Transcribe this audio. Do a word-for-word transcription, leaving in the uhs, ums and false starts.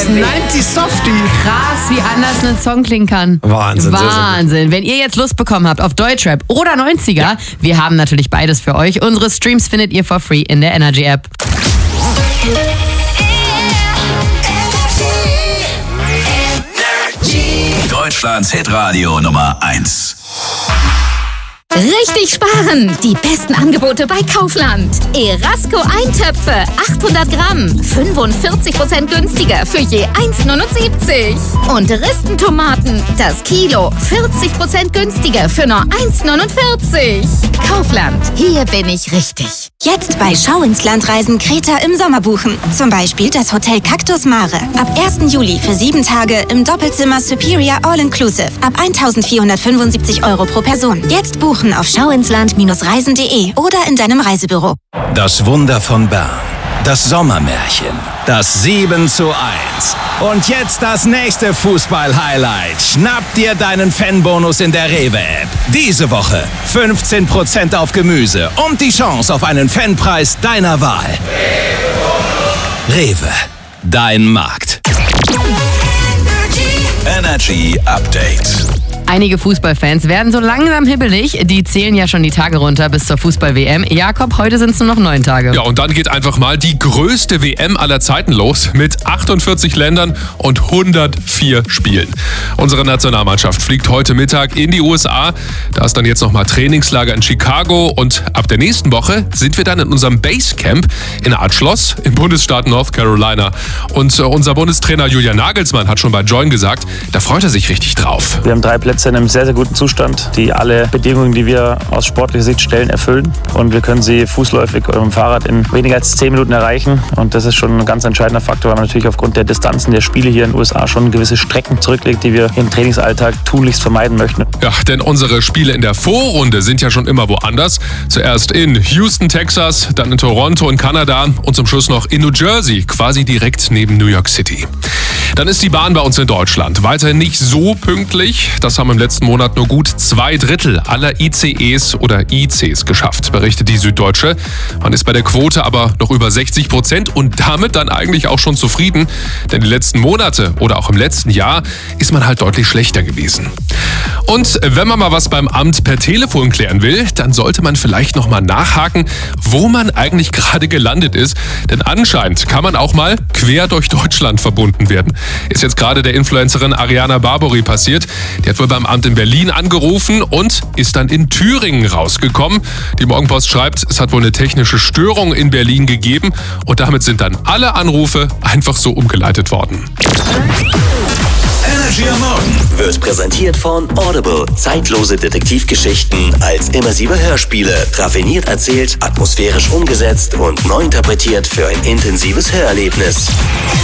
neunzig Softie. Krass, wie anders ein Song klingen kann. Wahnsinn. Wahnsinn. Sehr, sehr Wenn ihr jetzt Lust bekommen habt auf Deutschrap oder neunziger, ja. wir haben natürlich beides für euch. Unsere Streams findet ihr for free in der Energy App. Deutschlands Hitradio Nummer eins. Richtig sparen! Die besten Angebote bei Kaufland. Erasco Eintöpfe, achthundert Gramm, fünfundvierzig Prozent günstiger für je eins neunundsiebzig. Und Ristentomaten, das Kilo, vierzig Prozent günstiger für nur eins neunundvierzig. Kaufland, hier bin ich richtig. Jetzt bei Schau ins Land Reisen Kreta im Sommer buchen. Zum Beispiel das Hotel Cactus Mare. Ab ersten Juli für sieben Tage im Doppelzimmer Superior All-Inclusive. Ab eintausendvierhundertfünfundsiebzig Euro pro Person. Jetzt buchen auf schauinsland Reisen punkt de oder in deinem Reisebüro. Das Wunder von Bern. Das Sommermärchen. Das sieben zu eins. Und jetzt das nächste Fußball-Highlight. Schnapp dir deinen Fanbonus in der Rewe-App. Diese Woche fünfzehn Prozent auf Gemüse und die Chance auf einen Fanpreis deiner Wahl. Rewe. Dein Markt. Energy Update. Einige Fußballfans werden so langsam hibbelig. Die zählen ja schon die Tage runter bis zur Fußball-W M. Jakob, heute sind es nur noch neun Tage. Ja, und dann geht einfach mal die größte W M aller Zeiten los mit achtundvierzig Ländern und hundertvier Spielen. Unsere Nationalmannschaft fliegt heute Mittag in die U S A. Da ist dann jetzt nochmal Trainingslager in Chicago und ab der nächsten Woche sind wir dann in unserem Basecamp in einer Art Schloss im Bundesstaat North Carolina. Und unser Bundestrainer Julian Nagelsmann hat schon bei Join gesagt, da freut er sich richtig drauf. Wir haben drei Plätze in einem sehr, sehr guten Zustand, die alle Bedingungen, die wir aus sportlicher Sicht stellen, erfüllen. Und wir können sie fußläufig oder mit dem Fahrrad in weniger als zehn Minuten erreichen. Und das ist schon ein ganz entscheidender Faktor, weil man natürlich aufgrund der Distanzen der Spiele hier in den U S A schon gewisse Strecken zurücklegt, die wir im Trainingsalltag tunlichst vermeiden möchten. Ja, denn unsere Spiele in der Vorrunde sind ja schon immer woanders. Zuerst in Houston, Texas, dann in Toronto in Kanada und zum Schluss noch in New Jersey, quasi direkt neben New York City. Dann ist die Bahn bei uns in Deutschland weiterhin nicht so pünktlich. Das haben im letzten Monat nur gut zwei Drittel aller I C Es oder I Cs geschafft, berichtet die Süddeutsche. Man ist bei der Quote aber noch über sechzig Prozent und damit dann eigentlich auch schon zufrieden. Denn die letzten Monate oder auch im letzten Jahr ist man halt deutlich schlechter gewesen. Und wenn man mal was beim Amt per Telefon klären will, dann sollte man vielleicht nochmal nachhaken, wo man eigentlich gerade gelandet ist. Denn anscheinend kann man auch mal quer durch Deutschland verbunden werden. Ist jetzt gerade der Influencerin Ariana Barbori passiert. Die hat wohl beim Amt in Berlin angerufen und ist dann in Thüringen rausgekommen. Die Morgenpost schreibt, es hat wohl eine technische Störung in Berlin gegeben und damit sind dann alle Anrufe einfach so umgeleitet worden. Energy am Morgen wird präsentiert von Audible. Zeitlose Detektivgeschichten als immersive Hörspiele. Raffiniert erzählt, atmosphärisch umgesetzt und neu interpretiert für ein intensives Hörerlebnis.